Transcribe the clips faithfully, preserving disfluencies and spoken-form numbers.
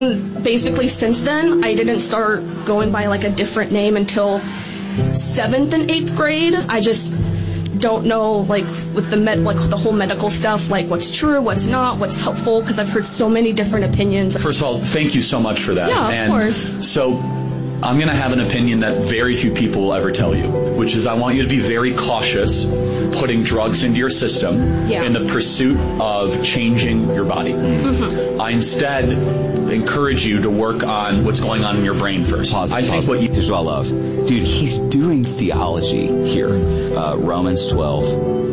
Basically, since then, I didn't start going by like a different name until seventh and eighth grade. I just don't know, like, with the med, like the whole medical stuff, like what's true, what's not, what's helpful, because I've heard so many different opinions. First of all, thank you so much for that. Yeah, of and course. So I'm going to have an opinion that very few people will ever tell you, which is I want you to be very cautious putting drugs into your system yeah. in the pursuit of changing your body. Mm-hmm. I instead encourage you to work on what's going on in your brain first. Pause, I pause. think what you... Here's what I love. Dude, he's doing theology here. Uh, Romans twelve.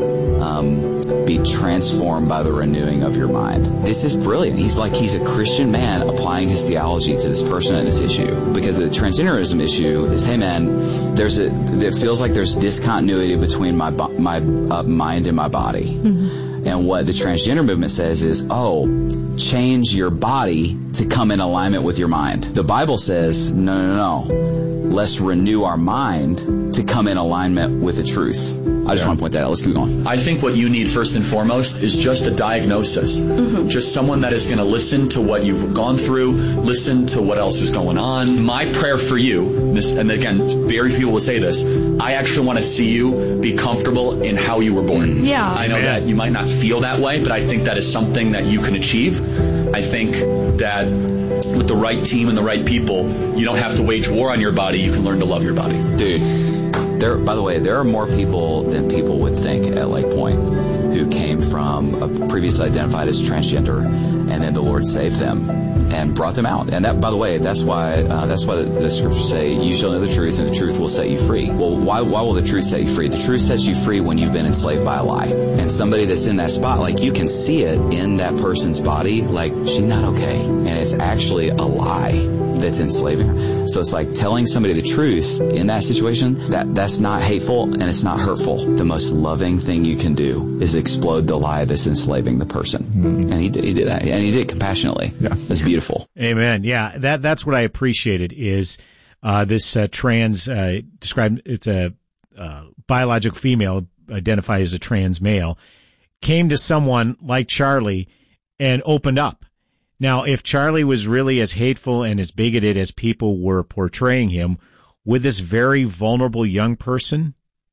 Um, be transformed by the renewing of your mind. This is brilliant. He's like, he's a Christian man applying his theology to this person and this issue. Because the transgenderism issue is, hey man, there's a, it feels like there's discontinuity between my, my uh, mind and my body. Mm-hmm. And what the transgender movement says is, oh, change your body to come in alignment with your mind. The Bible says, no, no, no. Let's renew our mind to come in alignment with the truth. I just yeah. want to point that out. Let's keep going. I think what you need first and foremost is just a diagnosis. Mm-hmm. Just someone that is going to listen to what you've gone through, listen to what else is going on. My prayer for you, this, and again, very few people will say this, I actually want to see you be comfortable in how you were born. Yeah. I know Amen. that you might not feel that way, but I think that is something that you can achieve. I think that with the right team and the right people, you don't have to wage war on your body. You can learn to love your body. Dude. There, by the way, there are more people than people would think at Lake Point who came from a previously identified as transgender, and then the Lord saved them and brought them out. And that, by the way, that's why uh, that's why the, the scriptures say, "You shall know the truth, and the truth will set you free." Well, why why will the truth set you free? The truth sets you free when you've been enslaved by a lie. And somebody that's in that spot, like you can see it in that person's body, like she's not okay, and it's actually a lie that's enslaving her. So it's like telling somebody the truth in that situation, that that's not hateful and it's not hurtful. The most loving thing you can do is explode the lie that's enslaving the person. Mm-hmm. And he did, he did that. And he did it compassionately. Yeah. That's beautiful. Amen. Yeah, that that's what I appreciated is uh, this uh, trans, uh, described, it's a uh, biological female identified as a trans male, came to someone like Charlie and opened up. Now, if Charlie was really as hateful and as bigoted as people were portraying him, would this very vulnerable young person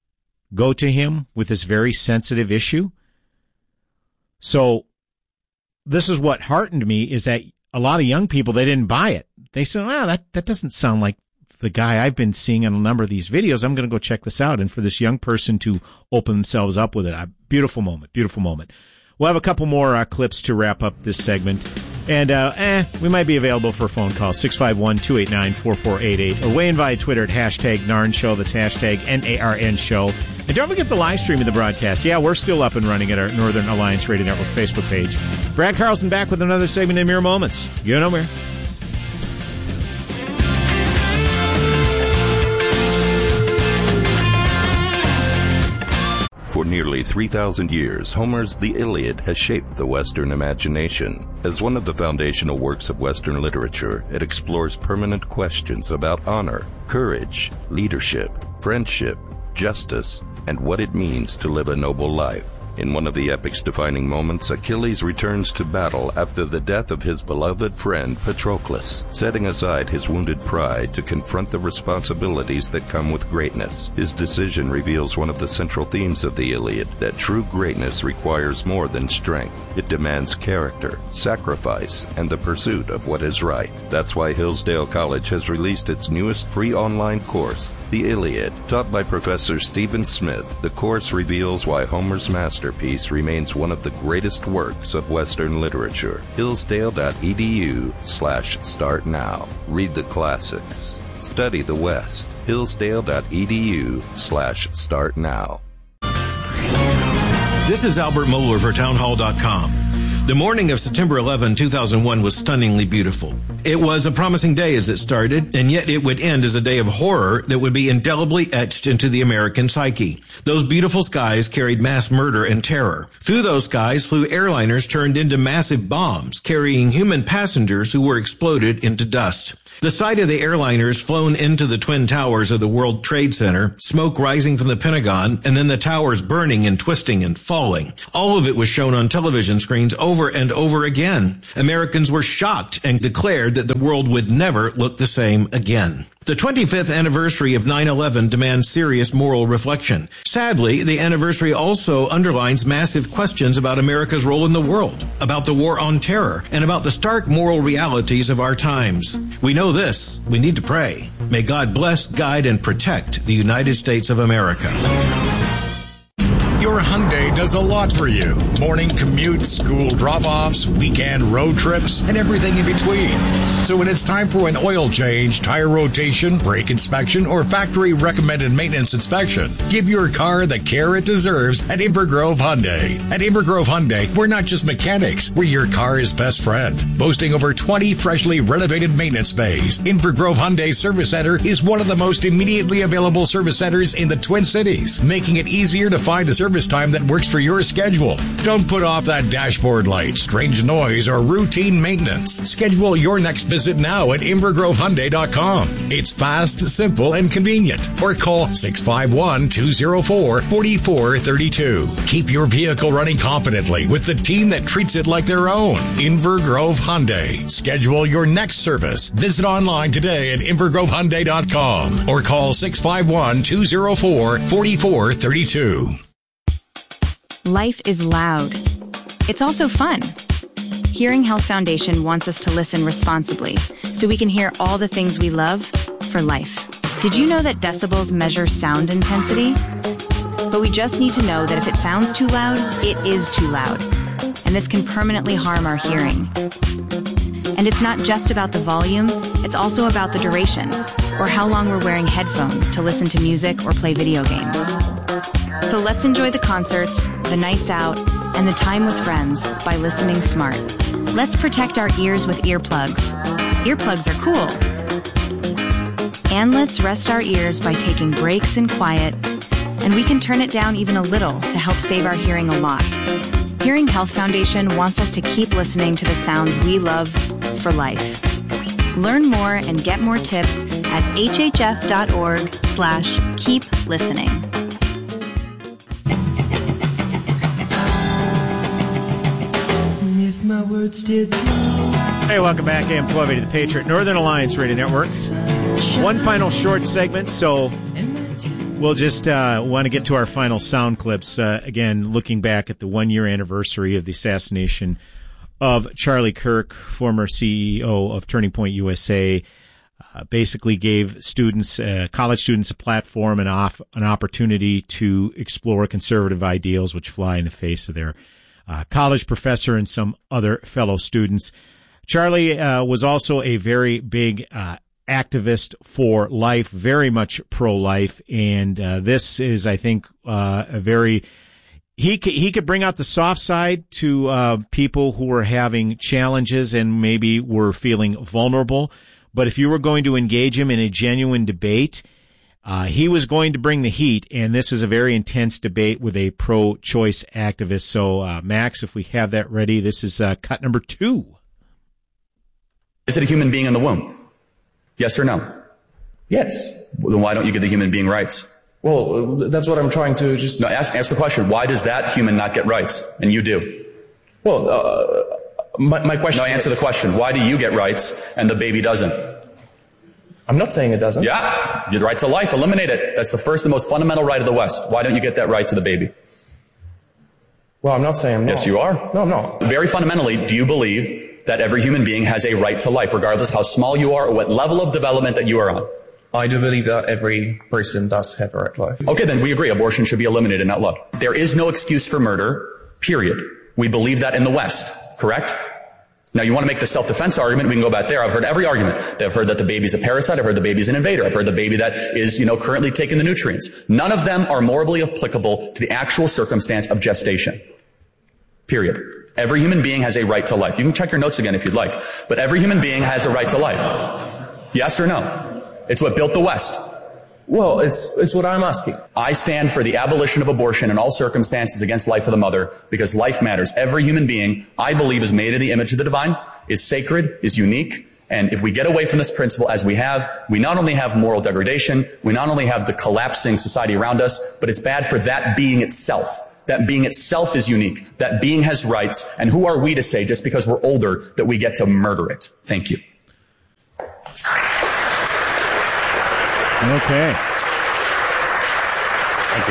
go to him with this very sensitive issue? So this is what heartened me, is that a lot of young people, they didn't buy it. They said, wow, that, that doesn't sound like the guy I've been seeing on a number of these videos. I'm going to go check this out. And for this young person to open themselves up with it, a beautiful moment, beautiful moment. We'll have a couple more uh, clips to wrap up this segment. And, uh, eh, we might be available for a phone call, six five one, two eight nine, four four eight eight, or weigh in via Twitter at hashtag Narn Show. That's hashtag N A R N Show. And don't forget the live stream of the broadcast. Yeah, we're still up and running at our Northern Alliance Radio Network Facebook page. Brad Carlson back with another segment in mere moments. You know where. For nearly three thousand years, Homer's The Iliad has shaped the Western imagination. As one of the foundational works of Western literature, it explores permanent questions about honor, courage, leadership, friendship, justice, and what it means to live a noble life. In one of the epic's defining moments, Achilles returns to battle after the death of his beloved friend Patroclus, setting aside his wounded pride to confront the responsibilities that come with greatness. His decision reveals one of the central themes of the Iliad, that true greatness requires more than strength. It demands character, sacrifice, and the pursuit of what is right. That's why Hillsdale College has released its newest free online course, The Iliad. Taught by Professor Stephen Smith, the course reveals why Homer's master Masterpiece remains one of the greatest works of Western literature. Hillsdale.edu slash start now. Read the classics. Study the West. Hillsdale.edu slash start now. This is Albert Mohler for townhall dot com. The morning of September eleventh, two thousand one was stunningly beautiful. It was a promising day as it started, and yet it would end as a day of horror that would be indelibly etched into the American psyche. Those beautiful skies carried mass murder and terror. Through those skies flew airliners turned into massive bombs, carrying human passengers who were exploded into dust. The sight of the airliners flown into the Twin Towers of the World Trade Center, smoke rising from the Pentagon, and then the towers burning and twisting and falling. All of it was shown on television screens over and over again. Americans were shocked and declared that the world would never look the same again. The twenty-fifth anniversary of nine eleven demands serious moral reflection. Sadly, the anniversary also underlines massive questions about America's role in the world, about the war on terror, and about the stark moral realities of our times. We know this. We need to pray. May God bless, guide, and protect the United States of America. Your Hyundai does a lot for you. Morning commutes, school drop-offs, weekend road trips, and everything in between. So when it's time for an oil change, tire rotation, brake inspection, or factory-recommended maintenance inspection, give your car the care it deserves at Invergrove Hyundai. At Invergrove Hyundai, we're not just mechanics, we're your car's best friend. Boasting over twenty freshly renovated maintenance bays, Invergrove Hyundai Service Center is one of the most immediately available service centers in the Twin Cities, making it easier to find a service time that works for your schedule. Don't put off that dashboard light, strange noise, or routine maintenance. Schedule your next visit now at invergrove hyundai dot com. It's fast, simple, and convenient. Or call six five one, two zero four, four four three two. Keep your vehicle running confidently with the team that treats it like their own. Invergrove Hyundai. Schedule your next service. Visit online today at invergrove hyundai dot com or call six five one, two zero four, four four three two. Life is loud. It's also fun. Hearing Health Foundation wants us to listen responsibly so we can hear all the things we love for life. Did you know that decibels measure sound intensity? But we just need to know that if it sounds too loud, it is too loud. And this can permanently harm our hearing. And it's not just about the volume, it's also about the duration, or how long we're wearing headphones to listen to music or play video games. So let's enjoy the concerts, the nights out, and the time with friends by listening smart. Let's protect our ears with earplugs. Earplugs are cool. And let's rest our ears by taking breaks in quiet, and we can turn it down even a little to help save our hearing a lot. Hearing Health Foundation wants us to keep listening to the sounds we love for life. Learn more and get more tips at hhf.org slash keep listening. My words did Hey, welcome back. A M twelve eighty, The Patriot, Northern Alliance Radio Network. One final short segment, so we'll just uh, want to get to our final sound clips. Uh, again, looking back at the one-year anniversary of the assassination of Charlie Kirk, former C E O of Turning Point U S A. Uh, basically gave students, uh, college students, a platform and off, an opportunity to explore conservative ideals which fly in the face of their Uh, college professor and some other fellow students. Charlie uh, was also a very big uh, activist for life, very much pro-life, and uh, this is, I think, uh, a very he c- he could bring out the soft side to uh, people who were having challenges and maybe were feeling vulnerable. But if you were going to engage him in a genuine debate, Uh, he was going to bring the heat, and this is a very intense debate with a pro-choice activist. So, uh, Max, if we have that ready, this is uh, cut number two. Is it a human being in the womb? Yes or no? Yes. Well, then why don't you give the human being rights? Well, that's what I'm trying to just... No, ask, ask the question. Why does that human not get rights, and you do? Well, uh, my, my question... No, answer the question. Why do you get rights, and the baby doesn't? I'm not saying it doesn't. Yeah. Your right to life, eliminate it. That's the first and most fundamental right of the West. Why don't you get that right to the baby? Well, I'm not saying I'm not. Yes, you are. No, I'm not. Very fundamentally, do you believe that every human being has a right to life, regardless how small you are or what level of development that you are on? I do believe that every person does have a right to life. Okay, then we agree. Abortion should be eliminated, not loved. There is no excuse for murder, period. We believe that in the West, correct? Now, you want to make the self-defense argument, we can go back there. I've heard every argument. I've heard that the baby's a parasite. I've heard the baby's an invader. I've heard the baby that is, you know, currently taking the nutrients. None of them are morally applicable to the actual circumstance of gestation. Period. Every human being has a right to life. You can check your notes again if you'd like. But every human being has a right to life. Yes or no? It's what built the West. Well, it's it's what I'm asking. I stand for the abolition of abortion in all circumstances against life of the mother, because life matters. Every human being, I believe, is made in the image of the divine, is sacred, is unique, And if we get away from this principle, as we have, we not only have moral degradation, we not only have the collapsing society around us, but it's bad for that being itself. That being itself is unique. That being has rights. And who are we to say, just because we're older, that we get to murder it? Thank you. Okay. Thank you.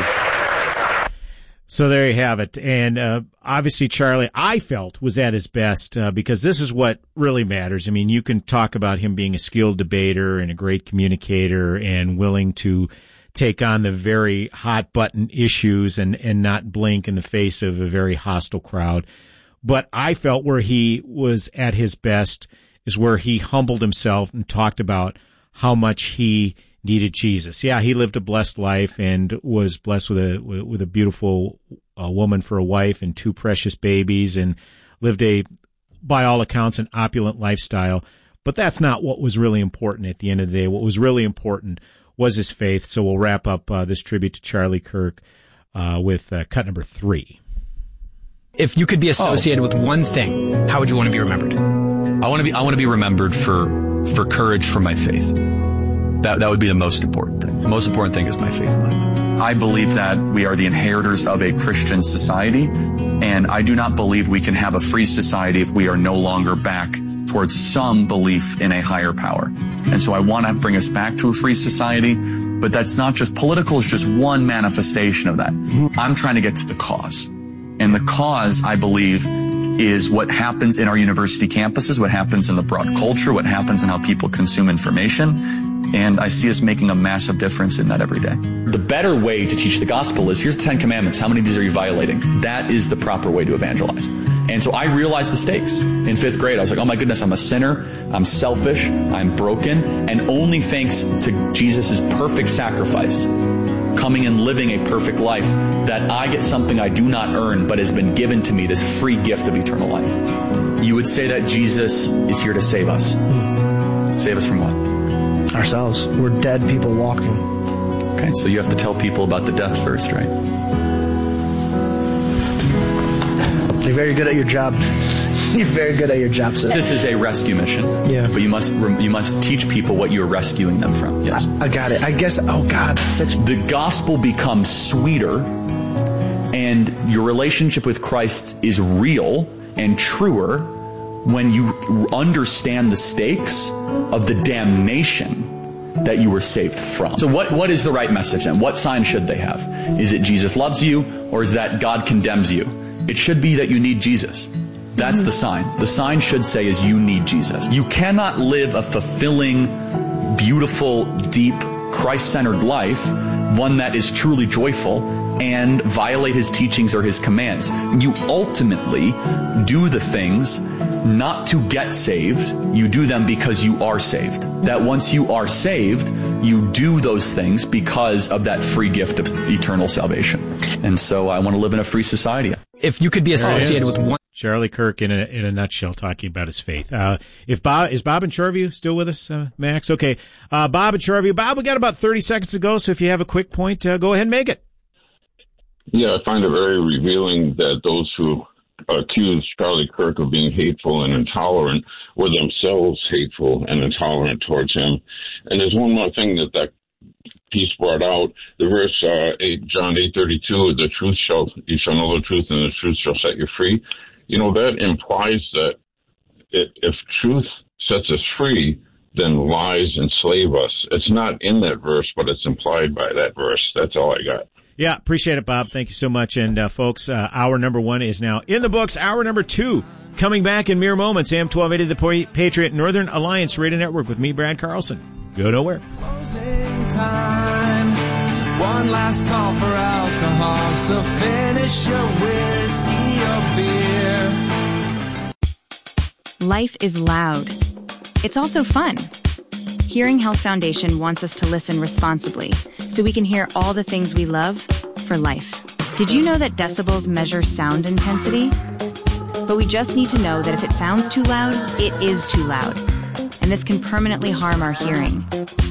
So there you have it. And uh, obviously, Charlie, I felt, was at his best uh, because this is what really matters. I mean, you can talk about him being a skilled debater and a great communicator and willing to take on the very hot-button issues and, and not blink in the face of a very hostile crowd. But I felt where he was at his best is where he humbled himself and talked about how much he needed Jesus. Yeah, he lived a blessed life and was blessed with a with a beautiful uh, woman for a wife and two precious babies and lived a, by all accounts, an opulent lifestyle. But that's not what was really important at the end of the day. What was really important was his faith. So we'll wrap up uh, this tribute to Charlie Kirk uh, with uh, cut number three. If you could be associated oh. with one thing, how would you want to be remembered? I want to be I want to be remembered for for courage for my faith. That that would be the most important thing. The most important thing is my faith. I believe that we are the inheritors of a Christian society, and I do not believe we can have a free society if we are no longer back towards some belief in a higher power. And so I want to bring us back to a free society, but that's not just, political is just one manifestation of that. I'm trying to get to the cause. And the cause, I believe, is what happens in our university campuses, what happens in the broad culture, what happens in how people consume information. And I see us making a massive difference in that every day. The better way to teach the gospel is, here's the Ten Commandments. How many of these are you violating? That is the proper way to evangelize. And so I realized the stakes in fifth grade. I was like, oh my goodness, I'm a sinner. I'm selfish. I'm broken. And only thanks to Jesus' perfect sacrifice, coming and living a perfect life, that I get something I do not earn, but has been given to me, this free gift of eternal life. You would say that Jesus is here to save us. Save us from what? Ourselves. We're dead people walking. Okay, so you have to tell people about the death first, right? You're very good at your job. You're very good at your job, sir. This is a rescue mission. Yeah. But you must you must teach people what you're rescuing them from. Yes. I, I got it. I guess, oh God. Such... The gospel becomes sweeter, and your relationship with Christ is real and truer when you understand the stakes of the damnation that you were saved from. So what, what is the right message then? What sign should they have? Is it Jesus loves you, or is that God condemns you? It should be that you need Jesus. That's the sign. The sign should say is you need Jesus. You cannot live a fulfilling, beautiful, deep, Christ-centered life, one that is truly joyful, and violate his teachings or his commands. You ultimately do the things not to get saved. You do them because you are saved. That once you are saved, you do those things because of that free gift of eternal salvation. And so I want to live in a free society. If you could be associated with one... Charlie Kirk in a, in a nutshell talking about his faith. Uh, if Bob, is Bob in Shoreview still with us, uh, Max? Okay. Uh, Bob in Shoreview. Bob, we got about thirty seconds to go, so if you have a quick point, uh, go ahead and make it. Yeah, I find it very revealing that those who accuse Charlie Kirk of being hateful and intolerant were themselves hateful and intolerant towards him. And there's one more thing that that piece brought out, the verse uh, eight, John eight thirty-two, the truth shall, you shall know the truth and the truth shall set you free. You know, that implies that it, if truth sets us free, then lies enslave us. It's not in that verse, but it's implied by that verse. That's all I got. Yeah, appreciate it, Bob. Thank you so much. And, uh, folks, uh, hour number one is now in the books. Hour number two coming back in mere moments. A M twelve eighty, the Patriot Northern Alliance Radio Network with me, Brad Carlson. Go nowhere. Closing time. One last call for alcohol, so finish your whiskey or beer. Life is loud. It's also fun. Hearing Health Foundation wants us to listen responsibly so we can hear all the things we love for life. Did you know that decibels measure sound intensity? But we just need to know that if it sounds too loud, it is too loud. And this can permanently harm our hearing.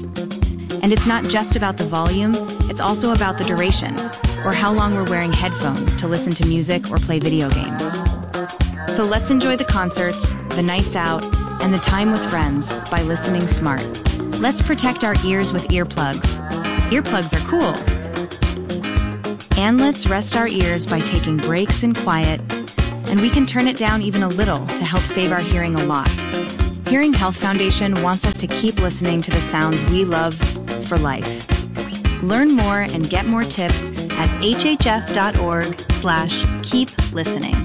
And it's not just about the volume, it's also about the duration, or how long we're wearing headphones to listen to music or play video games. So let's enjoy the concerts, the nights out, and the time with friends by listening smart. Let's protect our ears with earplugs. Earplugs are cool. And let's rest our ears by taking breaks in quiet, and we can turn it down even a little to help save our hearing a lot. Hearing Health Foundation wants us to keep listening to the sounds we love for life. Learn more and get more tips at hhf.org slash keep listening.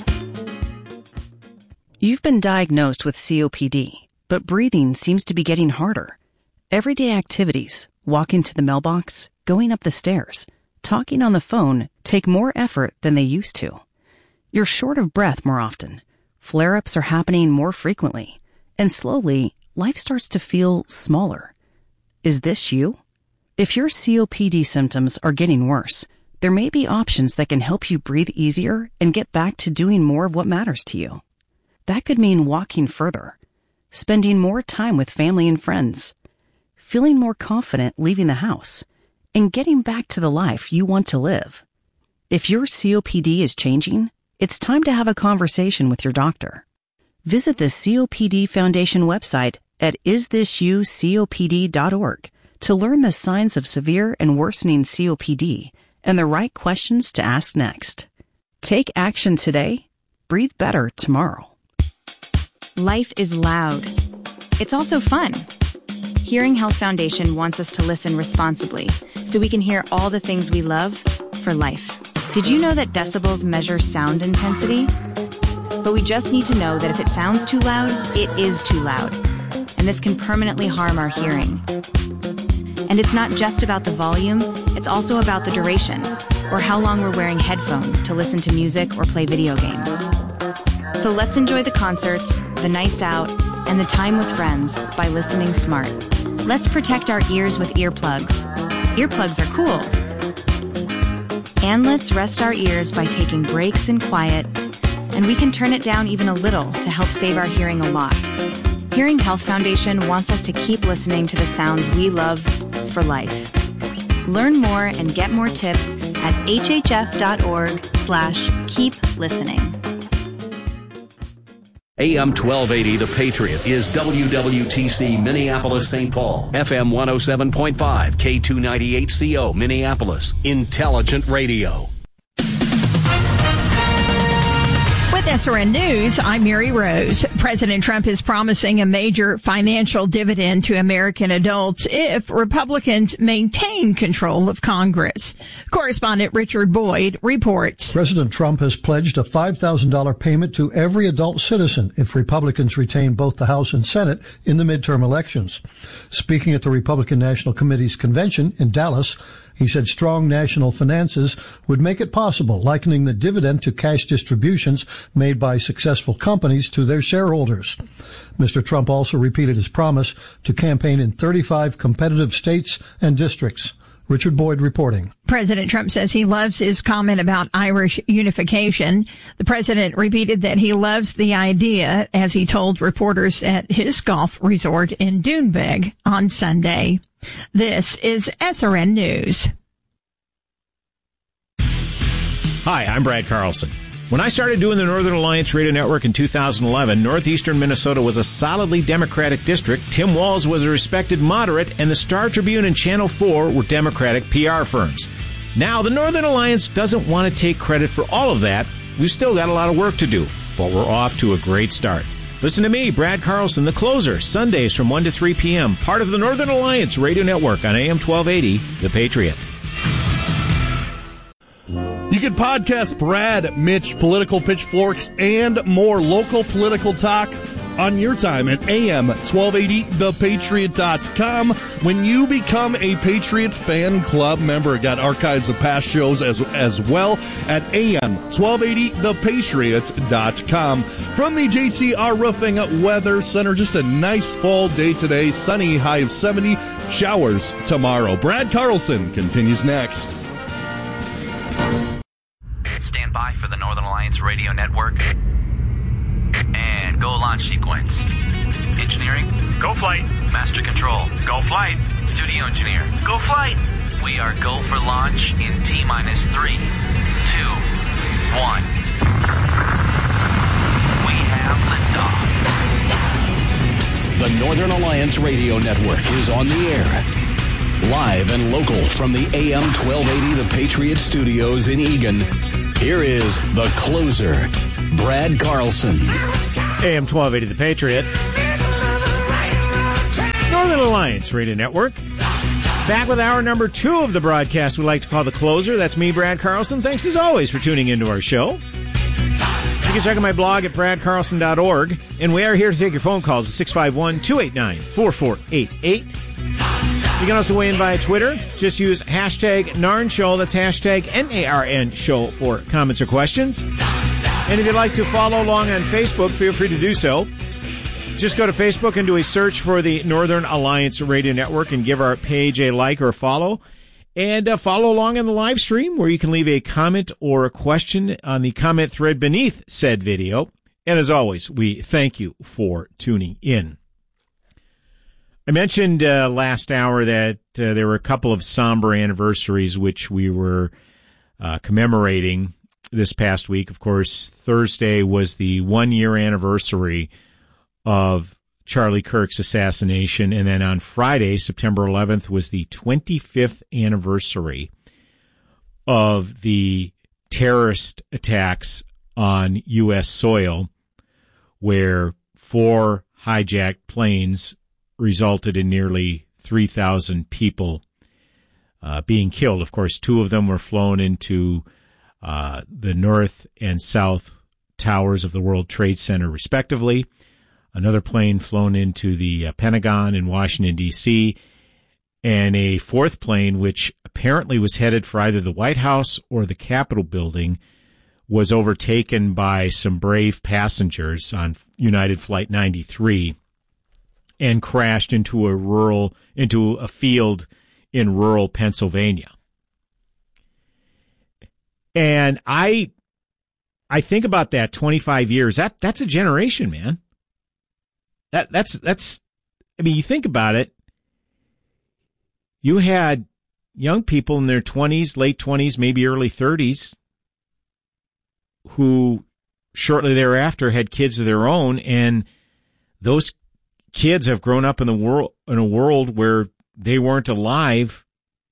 You've been diagnosed with C O P D, but breathing seems to be getting harder. Everyday activities, walking to the mailbox, going up the stairs, talking on the phone take more effort than they used to. You're short of breath more often. Flare-ups are happening more frequently. And slowly, life starts to feel smaller. Is this you? If your C O P D symptoms are getting worse, there may be options that can help you breathe easier and get back to doing more of what matters to you. That could mean walking further, spending more time with family and friends, feeling more confident leaving the house, and getting back to the life you want to live. If your C O P D is changing, it's time to have a conversation with your doctor. Visit the C O P D Foundation website at is this you C O P D dot org to learn the signs of severe and worsening C O P D and the right questions to ask next. Take action today. Breathe better tomorrow. Life is loud. It's also fun. Hearing Health Foundation wants us to listen responsibly so we can hear all the things we love for life. Did you know that decibels measure sound intensity? But we just need to know that if it sounds too loud, it is too loud. And this can permanently harm our hearing. And it's not just about the volume, it's also about the duration, or how long we're wearing headphones to listen to music or play video games. So let's enjoy the concerts, the nights out, and the time with friends by listening smart. Let's protect our ears with earplugs. Earplugs are cool. And let's rest our ears by taking breaks in quiet, and we can turn it down even a little to help save our hearing a lot. Hearing Health Foundation wants us to keep listening to the sounds we love for life. Learn more and get more tips at hhf.org slash keep listening. A M twelve eighty The Patriot is W W T C Minneapolis Saint Paul, F M one oh seven point five, K two ninety-eight C O Minneapolis, intelligent radio. With S R N News, I'm Mary Rose. President Trump is promising a major financial dividend to American adults if Republicans maintain control of Congress. Correspondent Richard Boyd reports. President Trump has pledged a five thousand dollars payment to every adult citizen if Republicans retain both the House and Senate in the midterm elections. Speaking at the Republican National Committee's convention in Dallas, he said strong national finances would make it possible, likening the dividend to cash distributions made by successful companies to their shareholders. Mister Trump also repeated his promise to campaign in thirty-five competitive states and districts. Richard Boyd reporting. President Trump says he loves his comment about Irish unification. The president repeated that he loves the idea, as he told reporters at his golf resort in Doonbeg on Sunday. This is S R N News. Hi, I'm Brad Carlson. When I started doing the Northern Alliance Radio Network in two thousand eleven, northeastern Minnesota was a solidly Democratic district. Tim Walz was a respected moderate, and the Star Tribune and Channel four were Democratic P R firms. Now, the Northern Alliance doesn't want to take credit for all of that. We've still got a lot of work to do, but we're off to a great start. Listen to me, Brad Carlson, The Closer, Sundays from one to three p.m., part of the Northern Alliance Radio Network on A M twelve eighty, The Patriot. You can podcast Brad, Mitch, Political Pitchforks, and more local political talk on your time at A M twelve eighty the patriot dot com. When you become a Patriot Fan Club member, got archives of past shows as as well at A M twelve eighty the patriot dot com. From the J T R Roofing Weather Center, just a nice fall day today, sunny, high of seventy, showers tomorrow. Brad Carlson continues next. Stand by for the Northern Alliance Radio Network. And go launch sequence. Engineering, go flight. Master control, go flight. Studio engineer, go flight. We are go for launch in T minus three, two, one. We have liftoff. The Northern Alliance Radio Network is on the air. Live and local from the A M twelve eighty The Patriot Studios in Eagan, here is the closer, Brad Carlson. A M twelve eighty The Patriot. Northern Alliance Radio Network. Back with hour number two of the broadcast we like to call The Closer. That's me, Brad Carlson. Thanks as always for tuning into our show. You can check out my blog at brad carlson dot org. And we are here to take your phone calls at six five one, two eight nine, four four eight eight. You can also weigh in via Twitter. Just use hashtag Narn Show. That's hashtag N A R N Show for comments or questions. And if you'd like to follow along on Facebook, feel free to do so. Just go to Facebook and do a search for the Northern Alliance Radio Network and give our page a like or a follow. And uh, follow along on the live stream where you can leave a comment or a question on the comment thread beneath said video. And as always, we thank you for tuning in. I mentioned uh, last hour that uh, there were a couple of somber anniversaries which we were uh, commemorating this past week. Of course, Thursday was the one-year anniversary of Charlie Kirk's assassination, and then on Friday, September eleventh, was the twenty-fifth anniversary of the terrorist attacks on U S soil, where four hijacked planes resulted in nearly three thousand people uh, being killed. Of course, two of them were flown into uh, the north and south towers of the World Trade Center, respectively. Another plane flown into the uh, Pentagon in Washington, D C, and a fourth plane, which apparently was headed for either the White House or the Capitol building, was overtaken by some brave passengers on United Flight ninety-three and crashed into a rural, into a field in rural Pennsylvania. And I, I think about that twenty-five years. That that's a generation, man. That that's that's. I mean, you think about it. You had young people in their twenties, late twenties, maybe early thirties, who shortly thereafter had kids of their own, and those kids have grown up in the world in a world where they weren't alive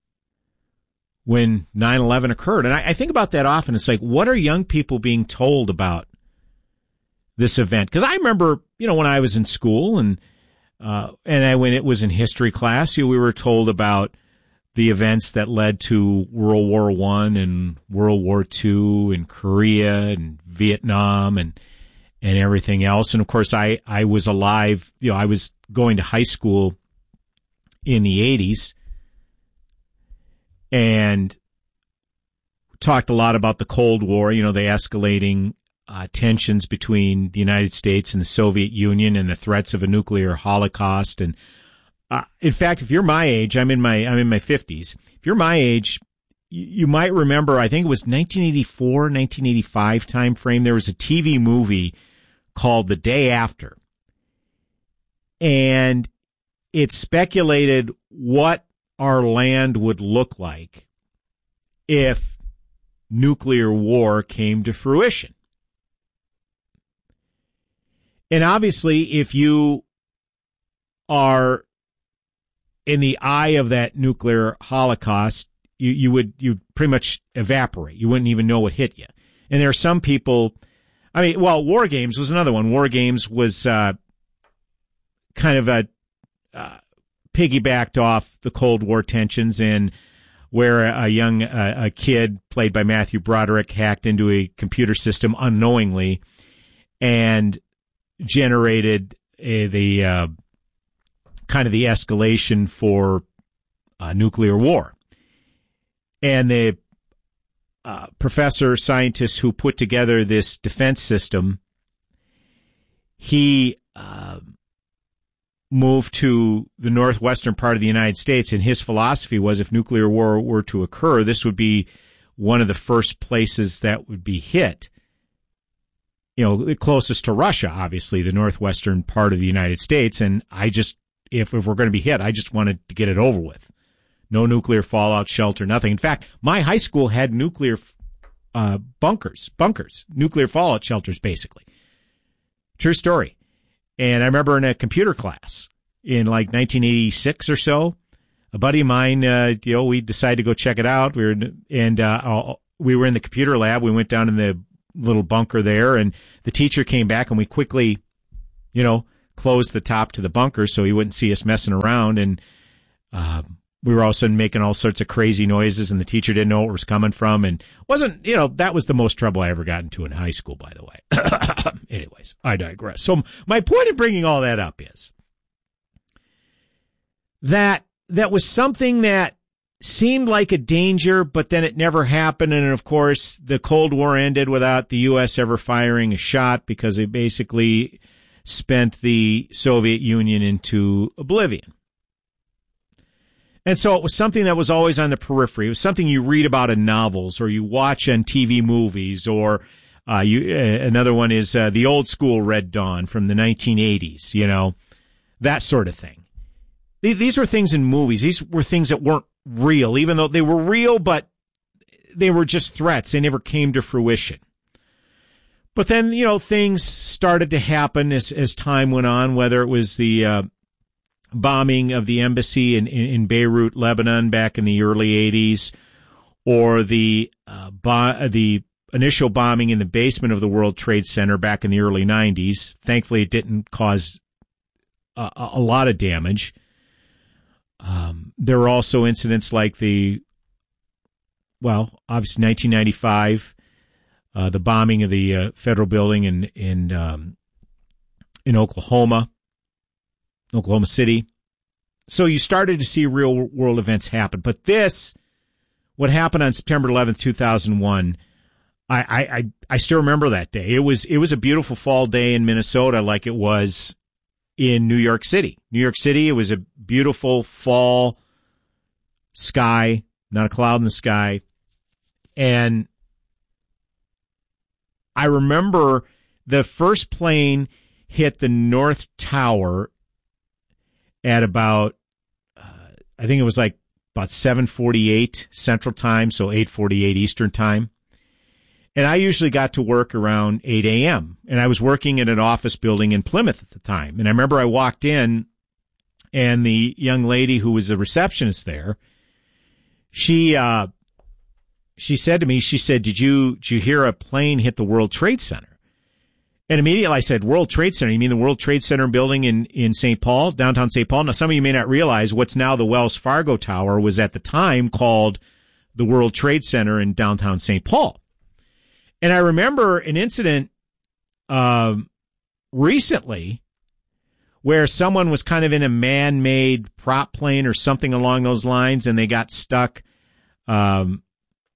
when nine eleven occurred. And I, I think about that often. It's like, what are young people being told about this event? Because I remember, you know, when I was in school and uh, and I, when it was in history class, you know, we were told about the events that led to World War One and World War Two and Korea and Vietnam and and everything else. And of course, I I was alive. You know, I was going to high school in the eighties and talked a lot about the Cold War. You know, the escalating Uh, tensions between the United States and the Soviet Union and the threats of a nuclear holocaust. And uh, in fact, if you're my age, I'm in my I'm in my fifties. If you're my age, you, you might remember. I think it was nineteen eighty-four, nineteen eighty-five time frame. There was a T V movie called The Day After, and it speculated what our land would look like if nuclear war came to fruition. And obviously, if you are in the eye of that nuclear holocaust, you, you would you pretty much evaporate. You wouldn't even know what hit you. And there are some people, I mean, well, War Games was another one. War Games was uh, kind of a uh, piggybacked off the Cold War tensions, and where a, a young uh, a kid played by Matthew Broderick hacked into a computer system unknowingly and generated a, the uh, kind of the escalation for uh, nuclear war. And the uh, professor, scientist who put together this defense system, he uh, moved to the northwestern part of the United States, and his philosophy was if nuclear war were to occur, this would be one of the first places that would be hit. You know, the closest to Russia, obviously, the northwestern part of the United States. And I just, if, if we're going to be hit, I just wanted to get it over with. No nuclear fallout shelter, nothing. In fact, my high school had nuclear uh, bunkers, bunkers, nuclear fallout shelters, basically. True story. And I remember in a computer class in like nineteen eighty-six or so, a buddy of mine, uh, you know, we decided to go check it out. We were, and, uh, we were in the computer lab. We went down in the little bunker there, and the teacher came back, and we quickly, you know, closed the top to the bunker so he wouldn't see us messing around. And, um, we were all of a sudden making all sorts of crazy noises, and the teacher didn't know where it was coming from. And wasn't, you know, that was the most trouble I ever got into in high school, by the way. Anyways, I digress. So my point in bringing all that up is that that was something that seemed like a danger, but then it never happened. And of course, the Cold War ended without the U S ever firing a shot because it basically spent the Soviet Union into oblivion. And so it was something that was always on the periphery. It was something you read about in novels or you watch on T V movies, or uh, you, uh, another one is uh, the old school Red Dawn from the nineteen eighties, you know, that sort of thing. These were things in movies. These were things that weren't real, even though they were real, but they were just threats. They never came to fruition. But then, you know, things started to happen as, as time went on, whether it was the uh, bombing of the embassy in, in, in Beirut, Lebanon, back in the early eighties, or the uh, bo- the initial bombing in the basement of the World Trade Center back in the early nineties. Thankfully, it didn't cause a, a lot of damage. Um, there were also incidents like the, well, obviously nineteen ninety-five, uh, the bombing of the uh, federal building in in um, in Oklahoma. Oklahoma City. So you started to see real world events happen. But this, what happened on September eleventh, two thousand one, I, I, I still remember that day. It was, it was a beautiful fall day in Minnesota like it was in New York City. New York City, it was a beautiful fall sky, not a cloud in the sky. And I remember the first plane hit the North Tower at about, uh, I think it was like about seven forty-eight Central Time, so eight forty-eight Eastern Time. And I usually got to work around eight a.m. And I was working in an office building in Plymouth at the time. And I remember I walked in, and the young lady who was the receptionist there, she uh, she said to me, she said, did you, did you hear a plane hit the World Trade Center? And immediately I said, World Trade Center? You mean the World Trade Center building in, in Saint Paul, downtown Saint Paul? Now, some of you may not realize what's now the Wells Fargo Tower was at the time called the World Trade Center in downtown Saint Paul. And I remember an incident um, recently where someone was kind of in a man-made prop plane or something along those lines, and they got stuck um,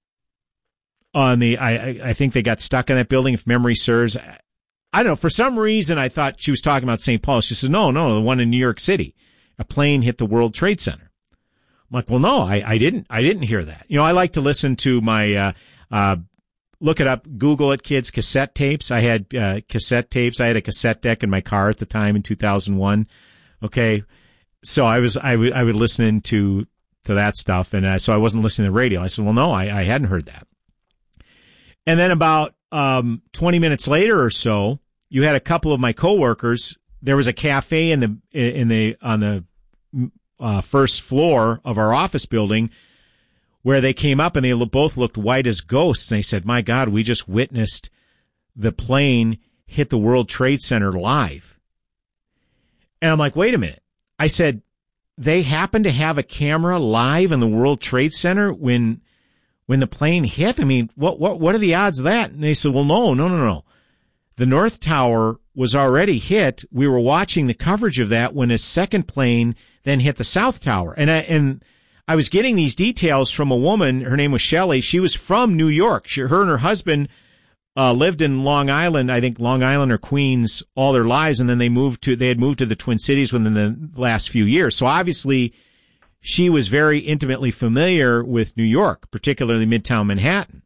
on the, I, I think they got stuck in that building, if memory serves. I don't know, for some reason I thought she was talking about Saint Paul. She said, no, no, the one in New York City. A plane hit the World Trade Center. I'm like, well, no, I, I didn't, I didn't hear that. You know, I like to listen to my, uh, uh, look it up, Google it, kids, cassette tapes. I had, uh, cassette tapes. I had a cassette deck in my car at the time in two thousand one. Okay. So I was, I would, I would listen to, to that stuff. And uh, so I wasn't listening to the radio. I said, well, no, I, I hadn't heard that. And then about, um, twenty minutes later or so, you had a couple of my coworkers. There was a cafe in the, in the, on the, uh, first floor of our office building where they came up and they both looked white as ghosts. And they said, my God, we just witnessed the plane hit the World Trade Center live. And I'm like, wait a minute. I said, they happened to have a camera live in the World Trade Center when, when the plane hit? I mean, what, what, what are the odds of that? And they said, well, no, no, no, no. The North Tower was already hit. We were watching the coverage of that when a second plane then hit the South Tower. And I, and I was getting these details from a woman. Her name was Shelley. She was from New York. She, her and her husband, uh, lived in Long Island, I think Long Island or Queens all their lives. And then they moved to, they had moved to the Twin Cities within the last few years. So obviously she was very intimately familiar with New York, particularly Midtown Manhattan.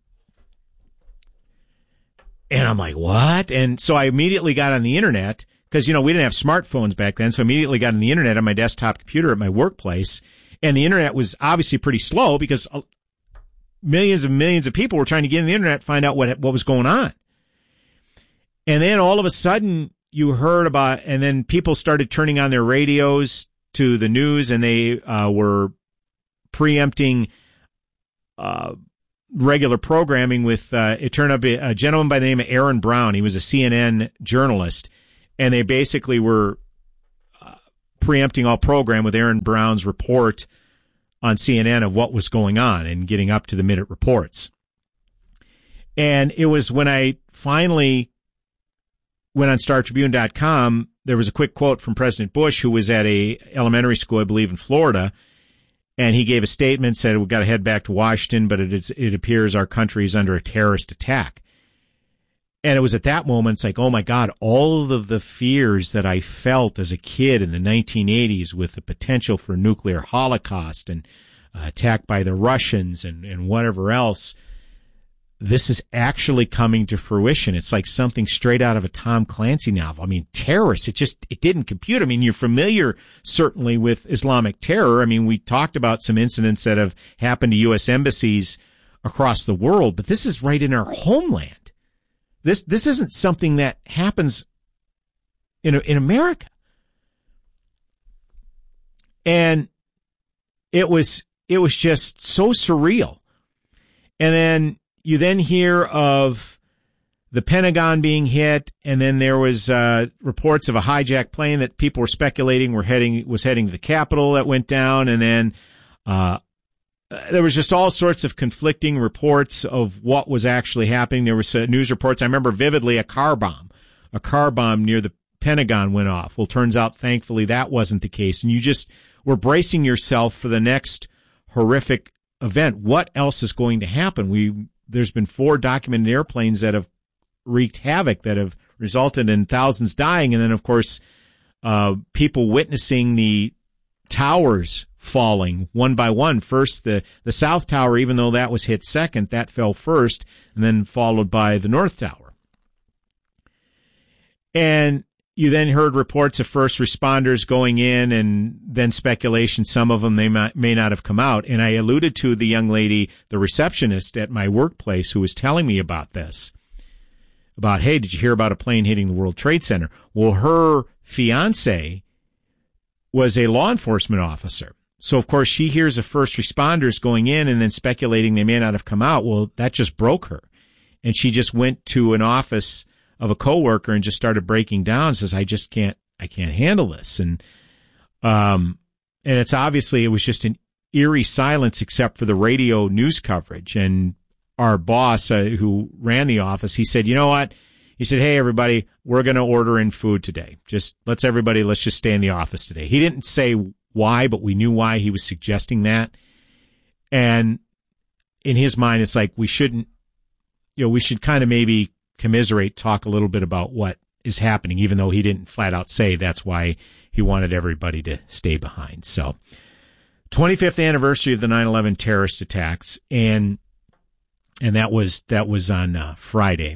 And I'm like, what? And so I immediately got on the internet because, you know, we didn't have smartphones back then. So I immediately got on the internet on my desktop computer at my workplace. And the internet was obviously pretty slow because millions and millions of people were trying to get on the internet to find out what, what was going on. And then all of a sudden you heard about, and then people started turning on their radios to the news, and they uh, were preempting uh, regular programming with, uh, it turned up a, a gentleman by the name of Aaron Brown. He was a C N N journalist, and they basically were uh, preempting all program with Aaron Brown's report on C N N of what was going on and getting up to the minute reports. And it was when I finally went on Star Tribune dot com, there was a quick quote from President Bush, who was at a elementary school, I believe, in Florida, and he gave a statement, said, we've got to head back to Washington, but it, is, it appears our country is under a terrorist attack. And it was at that moment, it's like, oh my God, all of the fears that I felt as a kid in the nineteen eighties with the potential for nuclear holocaust and uh, attack by the Russians and, and whatever else, this is actually coming to fruition. It's like something straight out of a Tom Clancy novel. I mean, terrorists, it just, it didn't compute. I mean, you're familiar certainly with Islamic terror. I mean, we talked about some incidents that have happened to U S embassies across the world, but this is right in our homeland. This, this isn't something that happens in, in America. And it was, it was just so surreal. And then, you then hear of the Pentagon being hit, and then there was uh, reports of a hijacked plane that people were speculating were heading was heading to the Capitol that went down, and then uh, there was just all sorts of conflicting reports of what was actually happening. There was uh, news reports. I remember vividly a car bomb, a car bomb near the Pentagon went off. Well, turns out, thankfully, that wasn't the case, and you just were bracing yourself for the next horrific event. What else is going to happen? We There's been four documented airplanes that have wreaked havoc, that have resulted in thousands dying. And then, of course, uh, people witnessing the towers falling one by one. First, the, the South Tower, even though that was hit second, that fell first, and then followed by the North Tower. And you then heard reports of first responders going in, and then speculation, some of them they may, may not have come out. And I alluded to the young lady, the receptionist at my workplace, who was telling me about this, about, hey, did you hear about a plane hitting the World Trade Center? Well, her fiance was a law enforcement officer. So, of course, she hears of first responders going in and then speculating they may not have come out. Well, that just broke her. And she just went to an office of a coworker and just started breaking down, says, I just can't, I can't handle this. And, um, and it's obviously, it was just an eerie silence except for the radio news coverage. And our boss, uh, who ran the office, he said, you know what? He said, hey, everybody, we're going to order in food today. Just let's everybody, let's just stay in the office today. He didn't say why, but we knew why he was suggesting that. And in his mind, it's like, we shouldn't, you know, we should kind of maybe commiserate, talk a little bit about what is happening, even though he didn't flat out say that's why he wanted everybody to stay behind. So, twenty-fifth anniversary of the nine eleven terrorist attacks, and and that was that was on uh, Friday.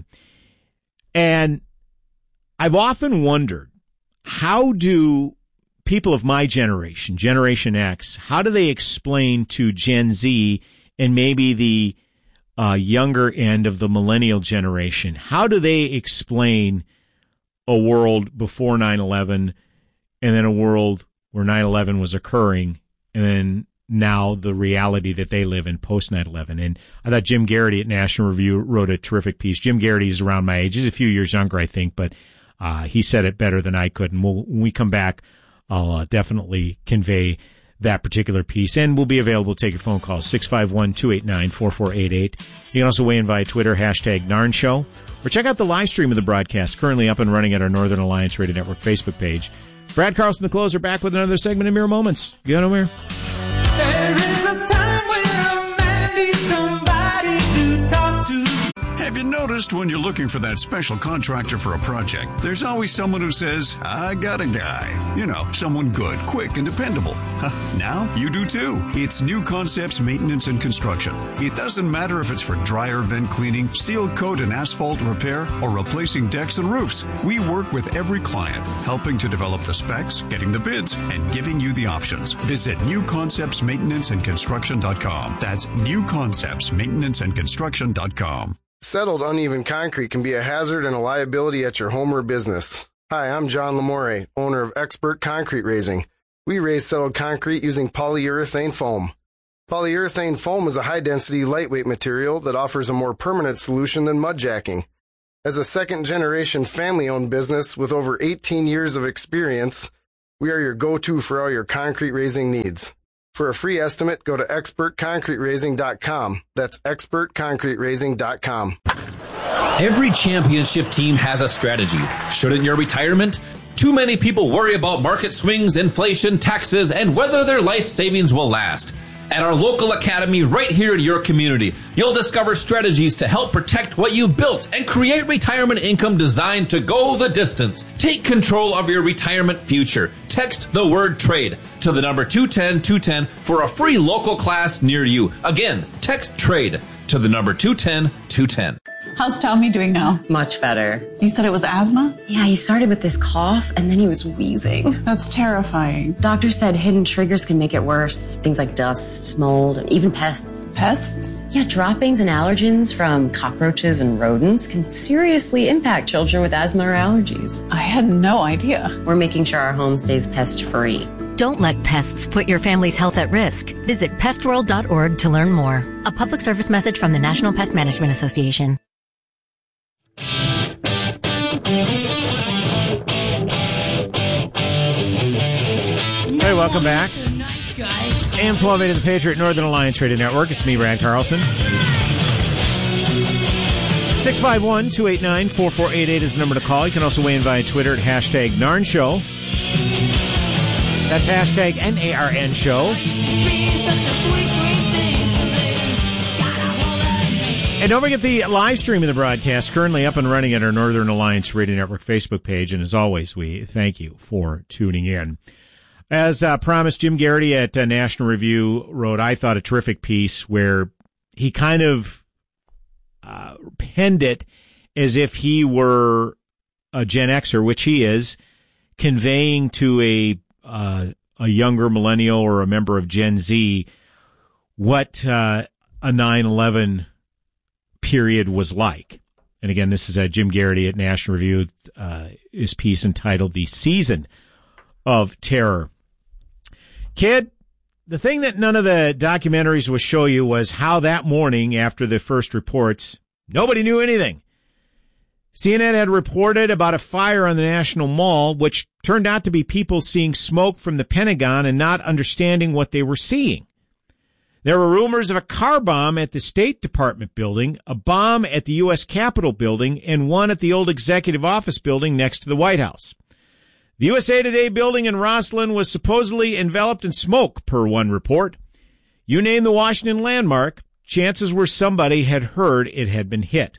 And I've often wondered, how do people of my generation, Generation X, how do they explain to Gen Z and maybe the Uh, younger end of the millennial generation, how do they explain a world before nine eleven and then a world where nine eleven was occurring and then now the reality that they live in post nine eleven? And I thought Jim Garrity at National Review wrote a terrific piece. Jim Garrity is around my age. He's a few years younger, I think, but uh, he said it better than I could. And we'll, when we come back, I'll uh, definitely convey that particular piece, and we'll be available to take your phone calls, six five one, two eight nine, four four eight eight. You can also weigh in via Twitter, hashtag Narn Show, or check out the live stream of the broadcast, currently up and running at our Northern Alliance Radio Network Facebook page. Brad Carlson, the closer, back with another segment in mere moments. Go nowhere. There is a time when a man needs somebody to talk to. Have you noticed when you're looking for that special contractor for a project, there's always someone who says, I got a guy. You know, someone good, quick, and dependable. Now you do too. It's New Concepts Maintenance and Construction. It doesn't matter if it's for dryer vent cleaning, seal coat and asphalt repair, or replacing decks and roofs. We work with every client, helping to develop the specs, getting the bids, and giving you the options. Visit new concepts maintenance and construction dot com. That's new concepts maintenance and construction dot com. Settled uneven concrete can be a hazard and a liability at your home or business. Hi, I'm John Lamore, owner of Expert Concrete Raising. We raise settled concrete using polyurethane foam. Polyurethane foam is a high-density, lightweight material that offers a more permanent solution than mud jacking. As a second-generation family-owned business with over eighteen years of experience, we are your go-to for all your concrete raising needs. For a free estimate, go to expert concrete raising dot com. That's expert concrete raising dot com. Every championship team has a strategy. Shouldn't your retirement? Too many people worry about market swings, inflation, taxes, and whether their life savings will last. At our local academy right here in your community, you'll discover strategies to help protect what you've built and create retirement income designed to go the distance. Take control of your retirement future. Text the word trade to the number two one zero two one zero for a free local class near you. Again, text trade to the number two one zero two one zero. How's Tommy doing now? Much better. You said it was asthma? Yeah, he started with this cough and then he was wheezing. That's terrifying. Doctor said hidden triggers can make it worse. Things like dust, mold, and even pests. Pests? Yeah, droppings and allergens from cockroaches and rodents can seriously impact children with asthma or allergies. I had no idea. We're making sure our home stays pest-free. Don't let pests put your family's health at risk. Visit pest world dot org to learn more. A public service message from the National Pest Management Association. Hey, welcome back. A M twelve eighty, the Patriot Northern Alliance Radio Network. It's me, Brad Carlson. six five one, two eight nine, four four eight eight is the number to call. You can also weigh in via Twitter at hashtag Narn Show. That's hashtag N A R N Show. And don't forget the live stream of the broadcast currently up and running at our Northern Alliance Radio Network Facebook page. And as always, we thank you for tuning in. As uh, promised, Jim Garrity at uh, National Review wrote, I thought, a terrific piece where he kind of uh, penned it as if he were a Gen Xer, which he is, conveying to a uh, a younger millennial or a member of Gen Z what uh, a nine eleven period was like. And again, this is uh, Jim Garrity at National Review, uh, his piece entitled The Season of Terror. Kid, the thing that none of the documentaries will show you was how that morning after the first reports, nobody knew anything. C N N had reported about a fire on the National Mall, which turned out to be people seeing smoke from the Pentagon and not understanding what they were seeing. There were rumors of a car bomb at the State Department building, a bomb at the U S Capitol building, and one at the old Executive Office building next to the White House. The U S A Today building in Rosslyn was supposedly enveloped in smoke, per one report. You name the Washington landmark, chances were somebody had heard it had been hit.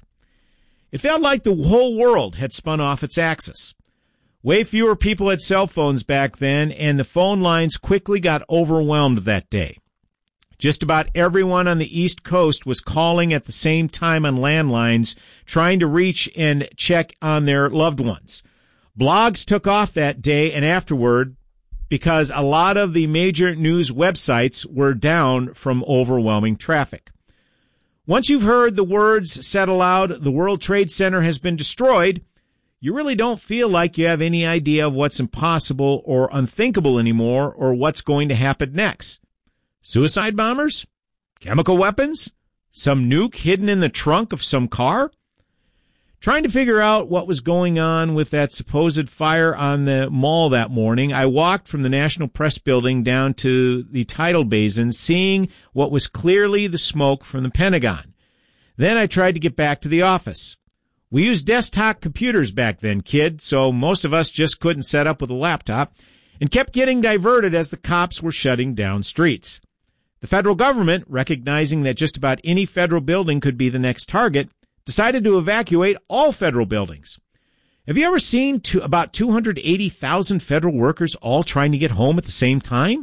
It felt like the whole world had spun off its axis. Way fewer people had cell phones back then, and the phone lines quickly got overwhelmed that day. Just about everyone on the East Coast was calling at the same time on landlines, trying to reach and check on their loved ones. Blogs took off that day and afterward because a lot of the major news websites were down from overwhelming traffic. Once you've heard the words said aloud, the World Trade Center has been destroyed, you really don't feel like you have any idea of what's impossible or unthinkable anymore or what's going to happen next. Suicide bombers? Chemical weapons? Some nuke hidden in the trunk of some car? Trying to figure out what was going on with that supposed fire on the mall that morning, I walked from the National Press Building down to the tidal basin, seeing what was clearly the smoke from the Pentagon. Then I tried to get back to the office. We used desktop computers back then, kid, so most of us just couldn't set up with a laptop and kept getting diverted as the cops were shutting down streets. The federal government, recognizing that just about any federal building could be the next target, decided to evacuate all federal buildings. Have you ever seen to about two hundred eighty thousand federal workers all trying to get home at the same time?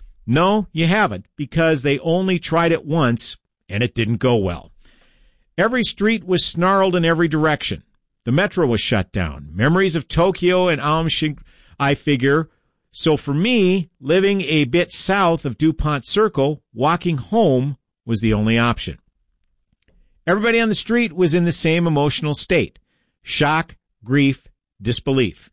No, you haven't, because they only tried it once, and it didn't go well. Every street was snarled in every direction. The metro was shut down. Memories of Tokyo and Aum Shin, I figure. So for me, living a bit south of DuPont Circle, walking home was the only option. Everybody on the street was in the same emotional state: shock, grief, disbelief.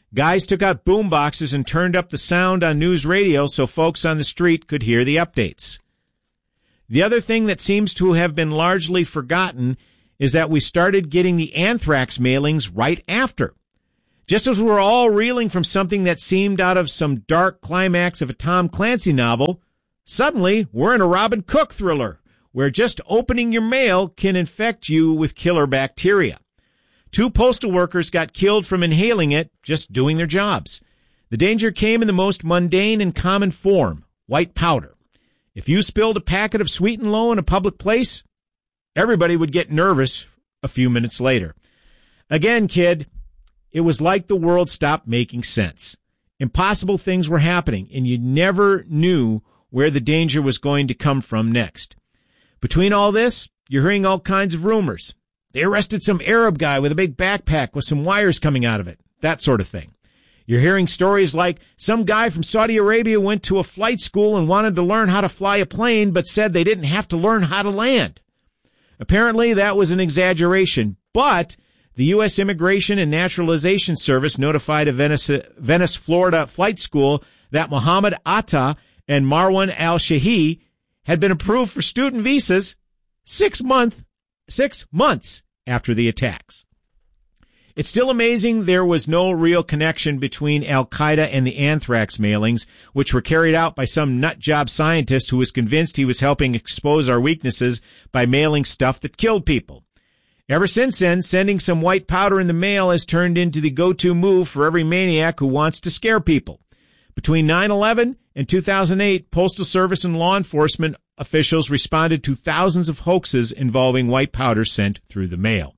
Guys took out boom boxes and turned up the sound on news radio so folks on the street could hear the updates. The other thing that seems to have been largely forgotten is that we started getting the anthrax mailings right after. Just as we're all reeling from something that seemed out of some dark climax of a Tom Clancy novel, suddenly we're in a Robin Cook thriller where just opening your mail can infect you with killer bacteria. Two postal workers got killed from inhaling it, just doing their jobs. The danger came in the most mundane and common form, white powder. If you spilled a packet of Sweet and Low in a public place, everybody would get nervous a few minutes later. Again, kid, it was like the world stopped making sense. Impossible things were happening, and you never knew where the danger was going to come from next. Between all this, you're hearing all kinds of rumors. They arrested some Arab guy with a big backpack with some wires coming out of it, that sort of thing. You're hearing stories like some guy from Saudi Arabia went to a flight school and wanted to learn how to fly a plane, but said they didn't have to learn how to land. Apparently, that was an exaggeration, but the U S Immigration and Naturalization Service notified a Venice, Venice, Florida flight school that Mohammed Atta and Marwan al-Shahi had been approved for student visas six month, six months after the attacks. It's still amazing there was no real connection between Al-Qaeda and the anthrax mailings, which were carried out by some nutjob scientist who was convinced he was helping expose our weaknesses by mailing stuff that killed people. Ever since then, sending some white powder in the mail has turned into the go-to move for every maniac who wants to scare people. Between nine eleven and two thousand eight, Postal Service and law enforcement officials responded to thousands of hoaxes involving white powder sent through the mail.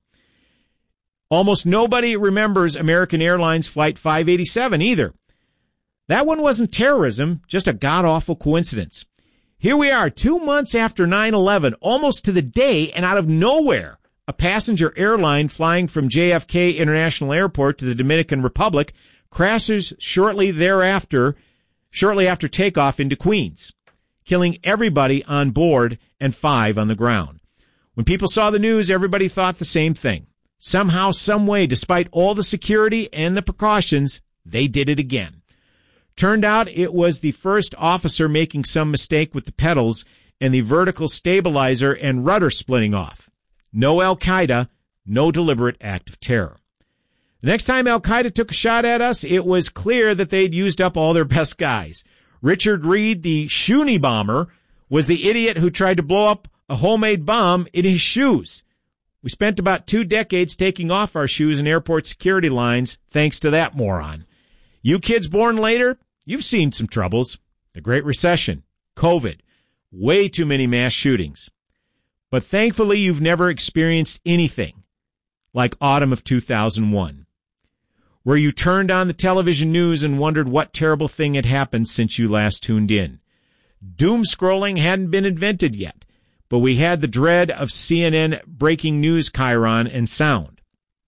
Almost nobody remembers American Airlines Flight five eighty-seven either. That one wasn't terrorism, just a god-awful coincidence. Here we are, two months after nine eleven, almost to the day, and out of nowhere, a passenger airline flying from J F K International Airport to the Dominican Republic crashes shortly thereafter, shortly after takeoff into Queens, killing everybody on board and five on the ground. When people saw the news, everybody thought the same thing. Somehow, some way, despite all the security and the precautions, they did it again. Turned out it was the first officer making some mistake with the pedals and the vertical stabilizer and rudder splitting off. No Al-Qaeda, no deliberate act of terror. The next time Al-Qaeda took a shot at us, it was clear that they'd used up all their best guys. Richard Reed, the Shuni bomber, was the idiot who tried to blow up a homemade bomb in his shoes. We spent about two decades taking off our shoes in airport security lines thanks to that moron. You kids born later, you've seen some troubles. The Great Recession, COVID, way too many mass shootings. But thankfully, you've never experienced anything like autumn of two thousand one, where you turned on the television news and wondered what terrible thing had happened since you last tuned in. Doom scrolling hadn't been invented yet, but we had the dread of C N N breaking news chyron and sound.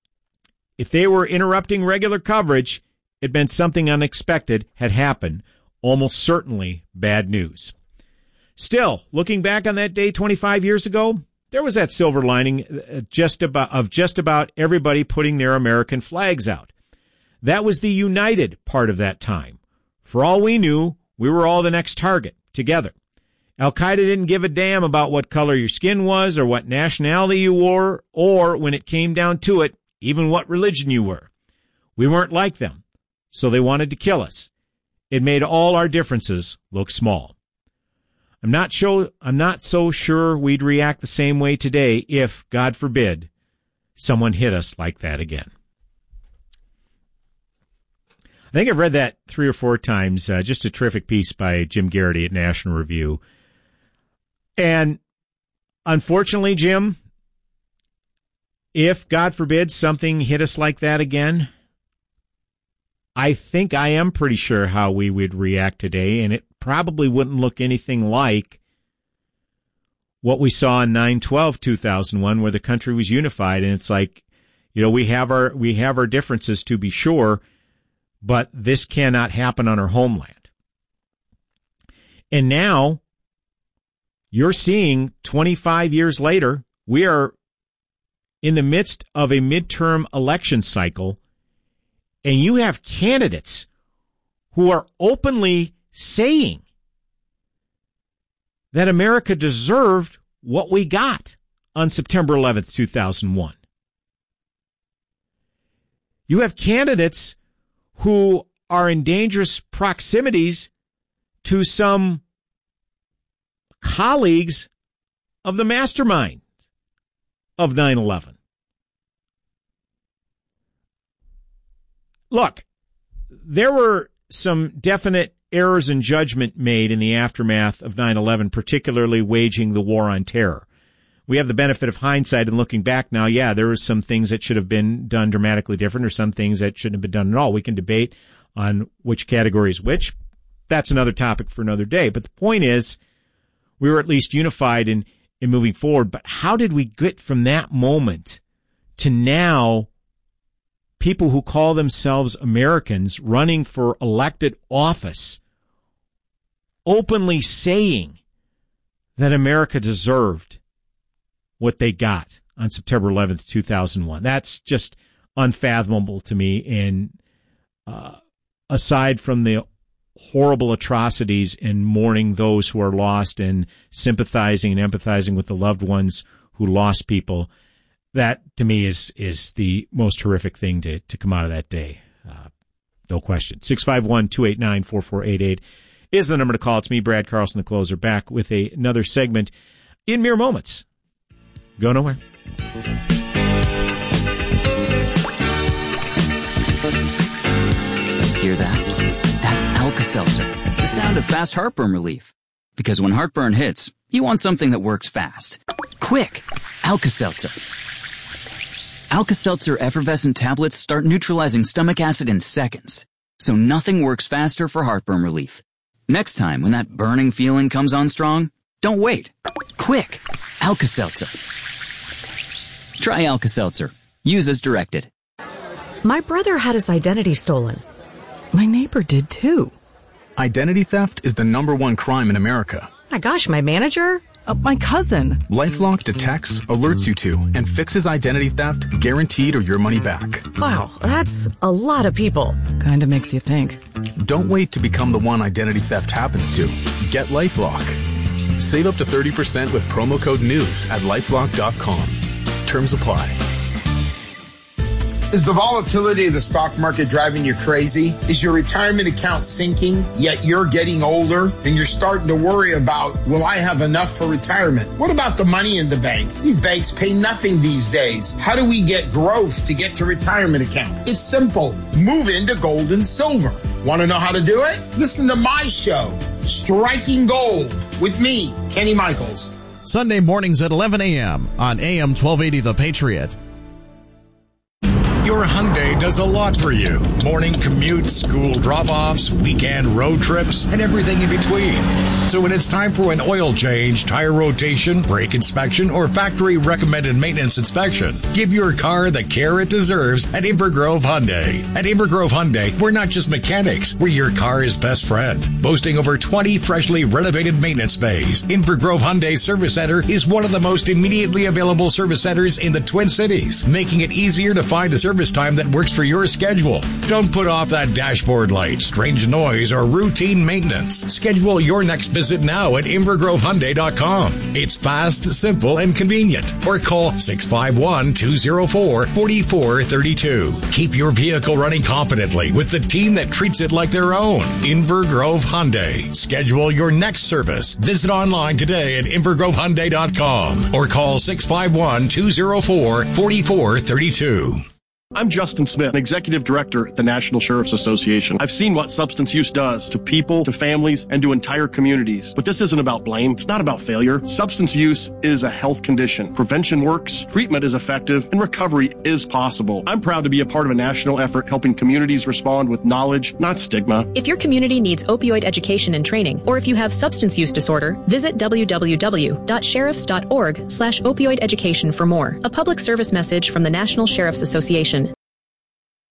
If they were interrupting regular coverage, it meant something unexpected had happened, almost certainly bad news. Still, looking back on that day twenty-five years ago, there was that silver lining just about, of just about everybody putting their American flags out. That was the united part of that time. For all we knew, we were all the next target, together. Al-Qaeda didn't give a damn about what color your skin was or what nationality you were, or, when it came down to it, even what religion you were. We weren't like them, so they wanted to kill us. It made all our differences look small. I'm not sure, I'm not so sure we'd react the same way today if, God forbid, someone hit us like that again. I think I've read that three or four times, uh, just a terrific piece by Jim Garrity at National Review. And unfortunately, Jim, if, God forbid, something hit us like that again, I think I am pretty sure how we would react today, and it probably wouldn't look anything like what we saw in nine twelve two thousand one, where the country was unified. And it's like, you know, we have our we have our differences, to be sure, but this cannot happen on our homeland. And now you're seeing twenty-five years later, we are in the midst of a midterm election cycle, And you have candidates who are openly saying that America deserved what we got on September eleventh, two thousand one. You have candidates who are in dangerous proximities to some colleagues of the mastermind of nine eleven. Look, there were some definite errors in judgment made in the aftermath of nine eleven, particularly waging the war on terror. We have the benefit of hindsight and looking back now, yeah, there were some things that should have been done dramatically different or some things that shouldn't have been done at all. We can debate on which category is which. That's another topic for another day. But the point is, we were at least unified in, in moving forward. But how did we get from that moment to now people who call themselves Americans running for elected office openly saying that America deserved what they got on September eleventh, two thousand one? That's just unfathomable to me. And uh, aside from the horrible atrocities and mourning those who are lost and sympathizing and empathizing with the loved ones who lost people, that to me is is the most horrific thing to, to come out of that day. Uh, no question. six five one, two eight nine, four four eight eight is the number to call. It's me, Brad Carlson, the closer, back with a, another segment in mere moments. Go nowhere. Hear that? That's Alka-Seltzer, the sound of fast heartburn relief. Because when heartburn hits, you want something that works fast. Quick! Alka-Seltzer. Alka-Seltzer effervescent tablets start neutralizing stomach acid in seconds, so nothing works faster for heartburn relief. Next time when that burning feeling comes on strong, don't wait. Quick! Alka-Seltzer. Try Alka-Seltzer. Use as directed. My brother had his identity stolen. My neighbor did too. Identity theft is the number one crime in America. My gosh, my manager? Uh, my cousin. LifeLock detects, alerts you to, and fixes identity theft, guaranteed or your money back. Wow, that's a lot of people. Kinda makes you think. Don't wait to become the one identity theft happens to. Get LifeLock. Save up to thirty percent with promo code NEWS at lifelock dot com. Terms apply. Is the volatility of the stock market driving you crazy? Is your retirement account sinking, yet you're getting older and you're starting to worry about, will I have enough for retirement? What about the money in the bank? These banks pay nothing these days. How do we get growth to get to retirement account? It's simple. Move into gold and silver. Want to know how to do it? Listen to my show, Striking Gold, with me, Kenny Michaels. Sunday mornings at eleven a.m. on A M twelve eighty The Patriot. Your Hyundai does a lot for you. Morning commutes, school drop-offs, weekend road trips, and everything in between. So when it's time for an oil change, tire rotation, brake inspection, or factory-recommended maintenance inspection, give your car the care it deserves at Invergrove Hyundai. At Invergrove Hyundai, we're not just mechanics, we're your car's best friend. Boasting over twenty freshly renovated maintenance bays, Invergrove Hyundai Service Center is one of the most immediately available service centers in the Twin Cities, making it easier to find the service time that works for your schedule. Don't put off that dashboard light, strange noise, or routine maintenance. Schedule your next visit now at invergrove hyundai dot com. It's fast, simple, and convenient. Or call six five one, two oh four, four four three two. Keep your vehicle running confidently with the team that treats it like their own. Invergrove Hyundai. Schedule your next service. Visit online today at invergrove hyundai dot com or call six five one, two oh four, four four three two. I'm Justin Smith, Executive Director at the National Sheriff's Association. I've seen what substance use does to people, to families, and to entire communities. But this isn't about blame. It's not about failure. Substance use is a health condition. Prevention works, treatment is effective, and recovery is possible. I'm proud to be a part of a national effort helping communities respond with knowledge, not stigma. If your community needs opioid education and training, or if you have substance use disorder, visit w w w dot sheriffs dot org slash opioid education for more. A public service message from the National Sheriff's Association.